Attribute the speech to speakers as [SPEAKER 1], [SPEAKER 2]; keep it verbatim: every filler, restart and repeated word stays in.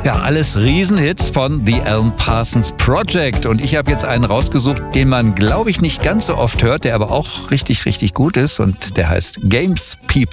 [SPEAKER 1] Ja, alles Riesenhits von The Alan Parsons Project. Und ich habe jetzt einen rausgesucht, den man, glaube ich, nicht ganz so oft hört, der aber auch richtig, richtig gut ist. Und der heißt Games People.